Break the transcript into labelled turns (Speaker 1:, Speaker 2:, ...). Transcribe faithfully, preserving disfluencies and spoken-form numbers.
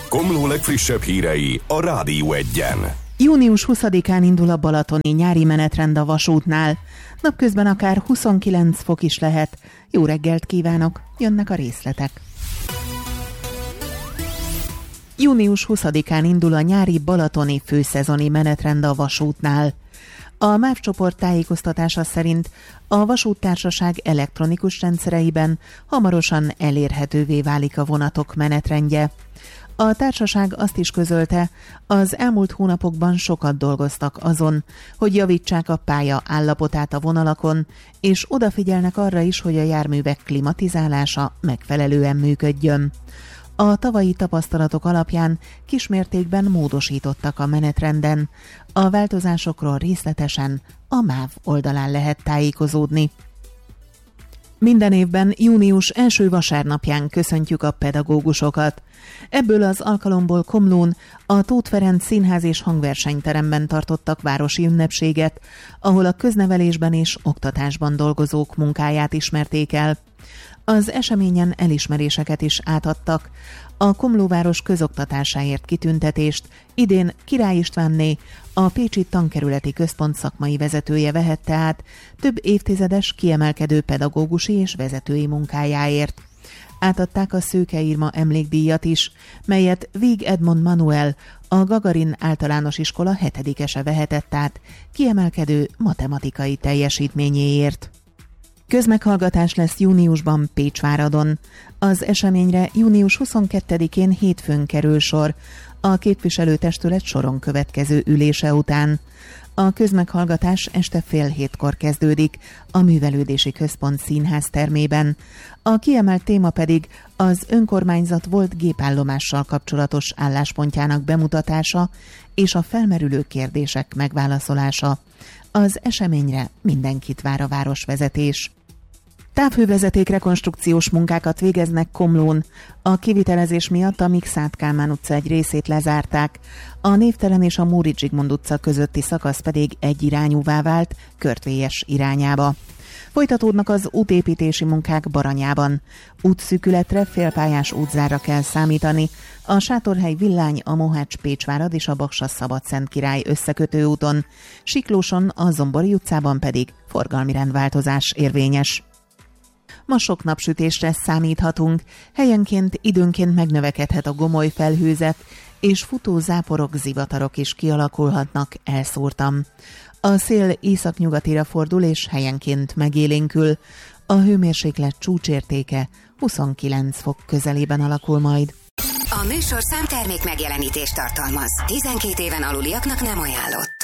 Speaker 1: Komló legfrissebb hírei a Rádió Egyen.
Speaker 2: június huszadikán indul a balatoni nyári menetrend a vasútnál. Napközben akár huszonkilenc fok is lehet. Jó reggelt kívánok, jönnek a részletek. június huszadikán indul a nyári balatoni főszezoni menetrend a vasútnál. A MÁV csoport tájékoztatása szerint a vasúttársaság elektronikus rendszereiben hamarosan elérhetővé válik a vonatok menetrendje. A társaság azt is közölte, az elmúlt hónapokban sokat dolgoztak azon, hogy javítsák a pálya állapotát a vonalakon, és odafigyelnek arra is, hogy a járművek klimatizálása megfelelően működjön. A tavalyi tapasztalatok alapján kismértékben módosítottak a menetrenden. A változásokról részletesen a MÁV oldalán lehet tájékozódni. Minden évben június első vasárnapján köszöntjük a pedagógusokat. Ebből az alkalomból Komlón a Tóth Ferenc Színház és Hangversenyteremben tartottak városi ünnepséget, ahol a köznevelésben és oktatásban dolgozók munkáját ismerték el. Az eseményen elismeréseket is átadtak. A Komlóváros közoktatásáért kitüntetést idén Király Istvánné, a Pécsi Tankerületi Központ szakmai vezetője vehette át több évtizedes kiemelkedő pedagógusi és vezetői munkájáért. Átadták a Szőke Irma emlékdíjat is, melyet Víg Edmond Manuel, a Gagarin általános iskola hetedikese vehetett át kiemelkedő matematikai teljesítményéért. Közmeghallgatás lesz júniusban Pécsváradon. Az eseményre június huszonkettedikén hétfőn kerül sor, a képviselőtestület soron következő ülése után. A közmeghallgatás este fél hétkor kezdődik a Művelődési Központ színház termében. A kiemelt téma pedig az önkormányzat volt gépállomással kapcsolatos álláspontjának bemutatása és a felmerülő kérdések megválaszolása. Az eseményre mindenkit vár a városvezetés. Távhővezeték rekonstrukciós munkákat végeznek Komlón. A kivitelezés miatt a Mikszáth Kálmán utca egy részét lezárták, a Névtelen és a Móricz Zsigmond utca közötti szakasz pedig egyirányúvá vált Körtvélyes irányába. Folytatódnak az útépítési munkák Baranyában. Útszűkületre, félpályás útzárra kell számítani. A Sátorhely Villány, a Mohács-Pécsvárad és a Baksa-Szabadszentkirály összekötő úton, Siklóson, a Zombori utcában pedig forgalmi rendváltozás érvényes. Ma sok napsütésre számíthatunk, helyenként időnként megnövekedhet a gomoly felhőzet, és futó záporok, zivatarok is kialakulhatnak elszórtan. A szél északnyugatira fordul, és helyenként megélénkül. A hőmérséklet csúcsértéke huszonkilenc fok közelében alakul majd.
Speaker 3: A műsorszám termék megjelenítést tartalmaz. tizenkét éven aluliaknak nem ajánlott.